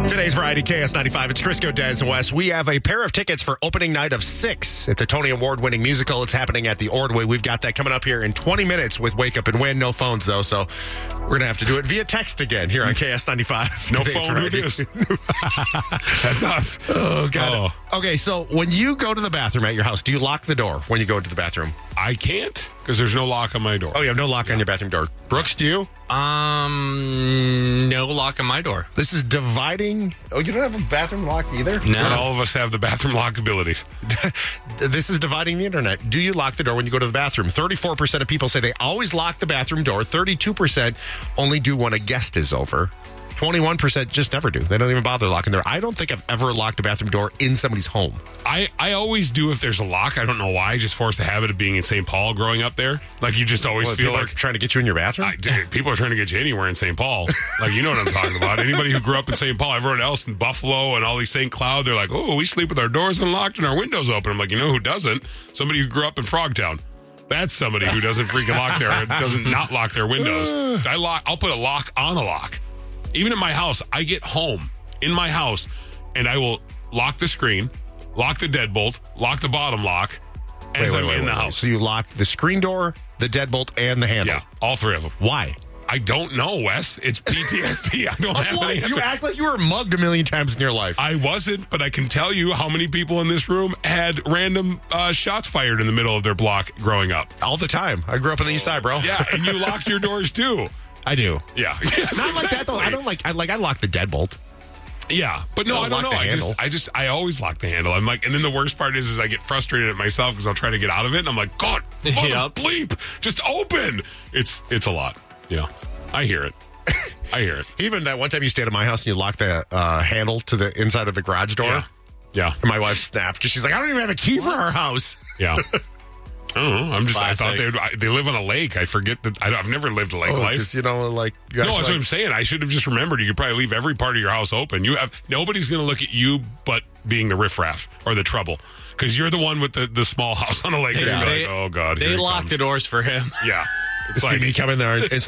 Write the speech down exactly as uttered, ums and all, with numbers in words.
Today's Variety K S ninety-five. It's Crisco, Des, and Wes. We have a pair of tickets for opening night of Six. It's a Tony Award-winning musical. It's happening at the Ordway. We've got that coming up here in twenty minutes with Wake Up and Win. No phones, though, so we're going to have to do it via text again here on K S ninety-five. No Today's phone, who Variety. dis? That's us. Oh, God. Oh. Okay, so when you go to the bathroom at your house, do you lock the door when you go into the bathroom? I can't because there's no lock on my door. Oh, you have no lock on your bathroom door. Brooks, do you? Um, no lock on my door. This is dividing. Oh, you don't have a bathroom lock either? But No. all of us have the bathroom lock abilities. This is dividing the internet. Do you lock the door when you go to the bathroom? thirty-four percent of people say they always lock the bathroom door. thirty-two percent only do when a guest is over. twenty-one percent just never do. They don't even bother locking their. I don't think I've ever locked a bathroom door in somebody's home. I, I always do if there's a lock. I don't know why. I just forced the habit of being in Saint Paul growing up there. Like, you just always What, feel people like... are trying to get you in your bathroom? I, dude, people are trying to get you anywhere in Saint Paul. Like, you know what I'm talking about. Anybody who grew up in Saint Paul, everyone else in Buffalo and all these Saint Cloud, they're like, oh, we sleep with our doors unlocked and our windows open. I'm like, you know who doesn't? Somebody who grew up in Frogtown. That's somebody who doesn't freaking lock their, doesn't not lock their windows. I lock, I'll put a lock on a lock. Even in my house, I get home in my house and I will lock the screen, lock the deadbolt, lock the bottom lock as Wait, wait, I'm wait, in wait, the wait. house. So you lock the screen door, the deadbolt, and the handle. Yeah, all three of them. Why? I don't know, Wes. It's P T S D. I don't have an What? answer. You act like you were mugged a million times in your life. I wasn't, but I can tell you how many people in this room had random uh, shots fired in the middle of their block growing up. All the time. I grew up on the east side, bro. Yeah, and you locked your doors too. I do. Yeah. Yes, Not like that, though. I exactly. don't like, I like, I lock the deadbolt. Yeah, but no, Don't I don't lock know. the I handle. just, I just, I always lock the handle. I'm like, and then the worst part is, is I get frustrated at myself because I'll try to get out of it, and I'm like, God, mother Yep. bleep, just open. It's, it's a lot. Yeah, I hear it. I hear it. Even that one time you stayed at my house and you locked the uh, handle to the inside of the garage door. Yeah, yeah, And my wife snapped because she's like, I don't even have a key for our house. yeah. I don't know. I'm just. Classic. I thought they would, I, they live on a lake. I forget that. I, I've never lived a lake Oh, life. 'cause, you know, like, you No, act that's like, what I'm saying. I should have just remembered. You could probably leave every part of your house open. You have nobody's going to look at you, but being the riffraff or the trouble, because you're the one with the, the small house on a lake. They, and you're they- like, oh God, they here he lock comes. the doors for him. Yeah, it's see like me come in there and